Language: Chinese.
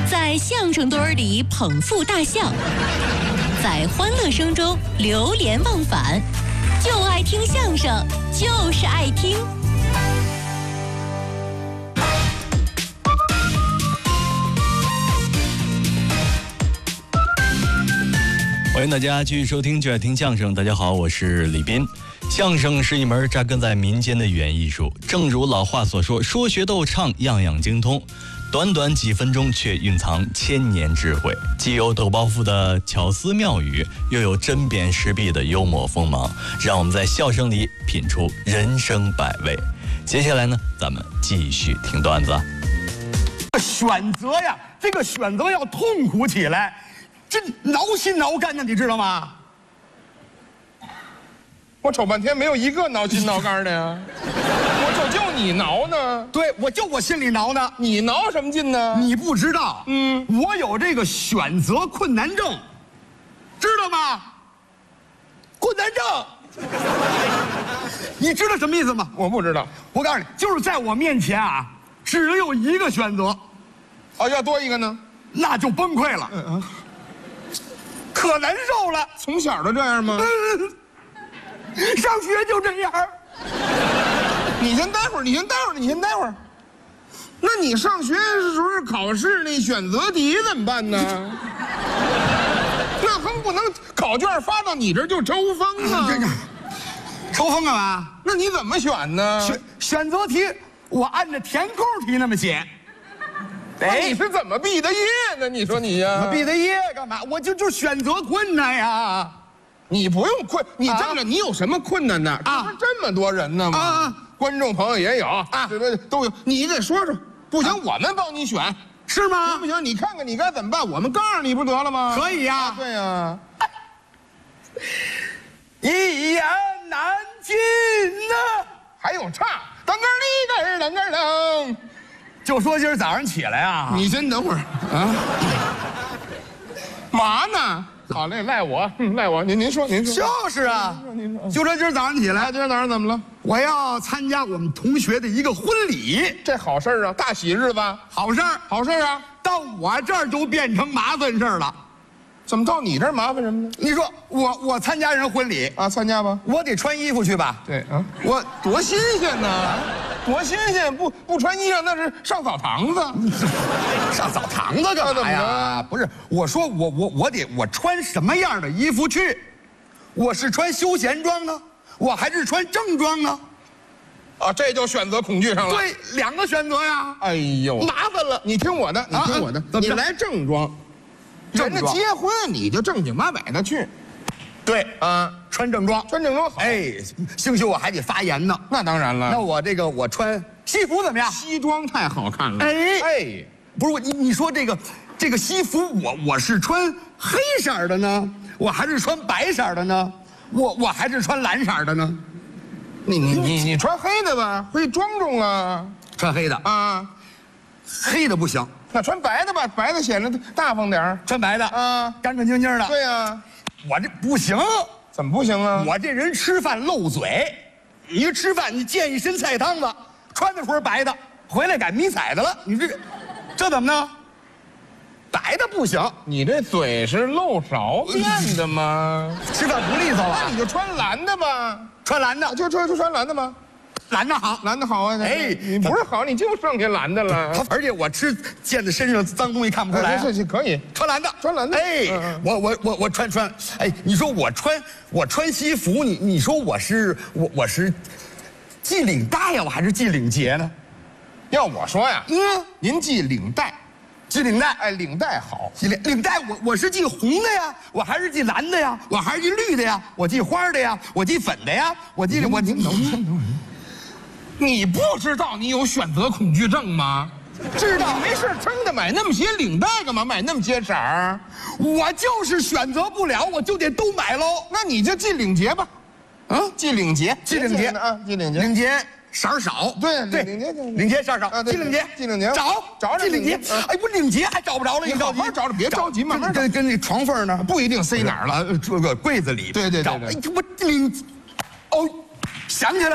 在相声堆儿里捧腹大笑，在欢乐声中流连忘返，就爱听相声，就是爱听。 欢迎大家继续收听就爱听相声。大家好，我是李斌。相声是一门扎根在民间的语言艺术，正如老话所说，说学逗唱样样精通。短短几分钟却蕴藏千年智慧，既有抖包袱的巧思妙语，又有针砭时弊的幽默锋芒，让我们在笑声里品出人生百味。接下来呢，咱们继续听段子。 选择呀，这个选择要痛苦起来，这挠心挠肝的，你知道吗？ 我瞅半天没有一个挠心挠肝的呀，我就你挠呢。 对，我心里挠呢。 你挠什么劲呢？ 你不知道，我有这个选择困难症，知道吗？困难症，你知道什么意思吗？ 我不知道。 我告诉你，就是在我面前啊，只有一个选择， 哦，要多一个呢， 那就崩溃了，可难受了。 从小都这样吗？ 上学就这样。 你先待会儿。那你上学的时候考试那选择题怎么办呢？那横不能考卷发到你这儿就抽风啊！ 抽风干嘛？ 那你怎么选呢？ 选择题我按照填空题那么写。 哎，你是怎么毕的业呢？你说你呀， 我毕的业干嘛？我就选择困难呀。 你不用困，你这个你有什么困难呢？这么多人呢吗？观众朋友也有啊，这个都有。你得说说，不行，我们帮你选， 是吗？ 不行，你看看你该怎么办，我们告诉你不得了吗？ 可以呀。 对呀。 一言难尽呐。 还有唱，噔个哩噔噔噔。 就说今儿早上起来啊， 你先等会儿啊。嘛呢？好嘞，赖我，您说。 就是啊， 您说。 就说今儿早上起来， 今儿早上怎么了？ 我要参加我们同学的一个婚礼， 这好事啊，大喜日子， 好事儿， 好事啊。 到我这儿就变成麻烦事儿了。 怎么到你这儿麻烦什么呢？ 你说我参加人婚礼啊，参加吧， 我得穿衣服去吧？ 对啊，我多新鲜呢，多新鲜！不穿衣裳那是上澡堂子， 上澡堂子干嘛呀？不是，我说我穿什么样的衣服去？我是穿休闲装呢，我还是穿正装呢？ 啊，这就选择恐惧上了。 对，两个选择呀。 哎呦， 麻烦了。 你听我的，你来正装。人家结婚你就正经八百的去， 对啊，穿正装好。哎，兴许我还得发言呢。 那当然了。 那我穿西服怎么样？ 西装太好看了。 哎，不是你说这个西服我是穿黑色的呢，我还是穿白色的呢？我还是穿蓝色的呢？ 你穿黑的吧，会庄重啊。 穿黑的啊， 黑的不行。 那穿白的吧，白的显得大方点儿。 穿白的啊，干干净净的。 对呀， 我这不行。 怎么不行啊？ 我这人吃饭漏嘴，你吃饭你见一身菜汤子，穿的时候白的，回来改迷彩的了。你这怎么弄？白的不行。 你这嘴是漏勺变的吗？ 吃饭不利索吧？ 那你就穿蓝的吧。 穿蓝的， 就穿蓝的吗？ 蓝的好， 蓝的好啊！ 哎， 你不是好，你就剩下蓝的了。 而且我见在身上脏东西看不出来。 是可以穿蓝的， 穿蓝的。 哎，我穿。哎，你说我穿西服，你说我是系领带呀，我还是系领结呢？ 要我说呀，您系领带， 系领带。 哎，领带好。 领带我是系红的呀，我还是系蓝的呀，我还是系绿的呀，我系花的呀，我系粉的呀，我你不知道你有选择恐惧症吗？知道。你没事撑的买那么些领带干嘛？买那么些色儿？ 我就是选择不了，我就得都买喽。 那你就系领结吧。系领结啊，系领结色少。 对， 领结色少。系领结，找系领结。哎，我领结还找不着了， 你好好找着，别着急，慢慢找。 跟那床缝呢， 不一定塞哪儿了， 这个柜子里。 对。 找，哎，我领，哦，想起来了。